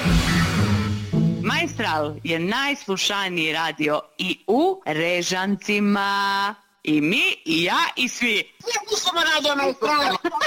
Maestral je najslušaniji radio i u Režancima. I mi, i ja, i svi. Svi slušamo Radio Maestral.